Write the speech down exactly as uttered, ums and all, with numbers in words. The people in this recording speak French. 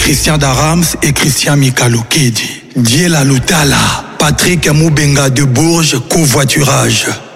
Christian Darams et Christian Mikalokedi. Diela Lutala, Patrick Moubenga de Bourges, covoiturage.